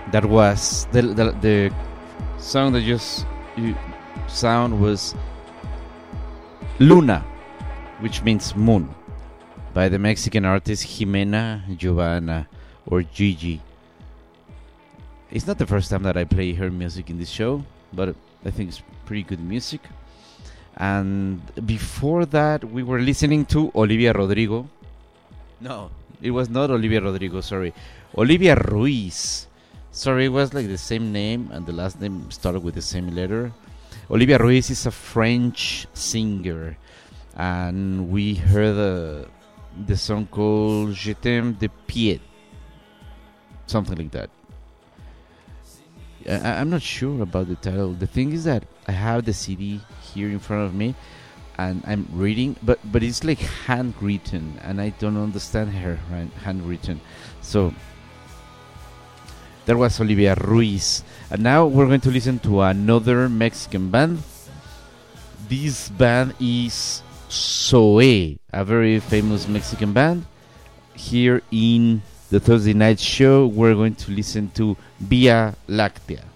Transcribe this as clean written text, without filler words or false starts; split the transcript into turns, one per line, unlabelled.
That was the song that just you sound was Luna, which means moon, by the Mexican artist Jimena Giovanna or Gigi. It's not the first time that I play her music in this show, but I think it's pretty good music. And before that, we were listening to Olivia Rodrigo. No, it was not Olivia Rodrigo, sorry. Olivia Ruiz. Sorry, it was like the same name, and the last name started with the same letter. Olivia Ruiz is a French singer, and we heard the song called Je t'aime de pied, something like that. I'm not sure about the title. The thing is that I have the CD here in front of me, and I'm reading, but it's like handwritten, and I don't understand her handwritten. So that was Olivia Ruiz. And now we're going to listen to another Mexican band. This band is Zoé, a very famous Mexican band. Here in the Thursday night show, we're going to listen to Via Láctea.